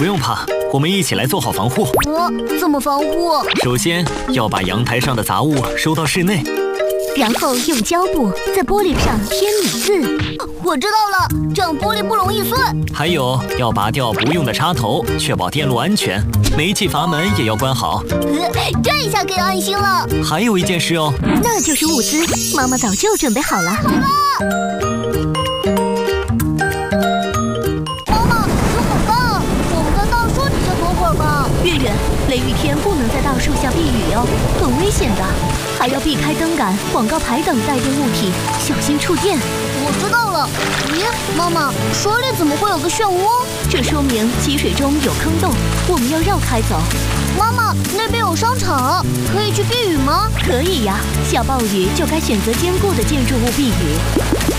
不用怕，我们一起来做好防护。 怎么防护？ 首先要把阳台上的杂物收到室内， 然后用胶布在玻璃上贴米字。 我知道了，这样玻璃不容易碎。 还有要拔掉不用的插头，确保电路安全。煤气阀门也要关好。 这一下可以安心了。 还有一件事哦， 那就是物资，妈妈早就准备好了。 妈妈，这怎么办？我们在大树底下躲会儿吧。 月月，雷雨天不能在大树下避雨哦，很危险的，还要避开灯杆、广告牌等带电物体，小心触电。 我知道了。咦，妈妈，水里怎么会有个漩涡？ 这说明积水中有坑洞，我们要绕开走。 妈妈，那边有商场，可以去避雨吗？ 可以呀，下暴雨就该选择坚固的建筑物避雨。